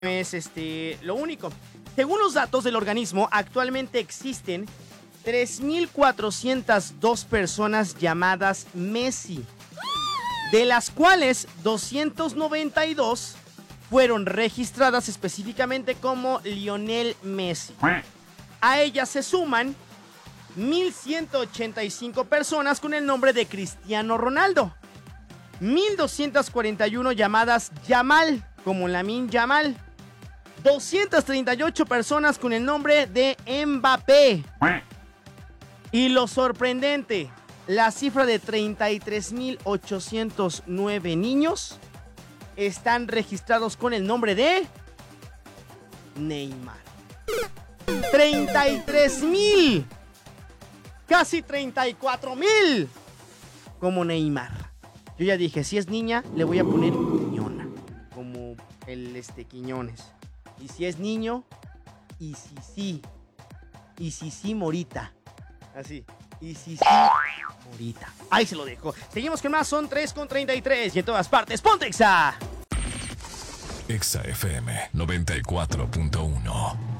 es lo único. Según los datos del organismo, actualmente existen 3,402 personas llamadas Messi, de las cuales 292 fueron registradas específicamente como Lionel Messi. A ellas se suman 1,185 personas con el nombre de Cristiano Ronaldo, 1,241 llamadas Yamal, como Lamine Yamal, 238 personas con el nombre de Mbappé. Y lo sorprendente, la cifra de 33,809 niños están registrados con el nombre de Neymar. 33,000, casi 34,000 como Neymar. Yo ya dije, si es niña, le voy a poner Quiñona, como el Quiñones. Y si es niño, y si sí, Morita. Así. Y si sí, Morita. Ahí se lo dejo. Seguimos con más, son 3:33 y en todas partes, ¡ponte Exa! Exa FM 94.1.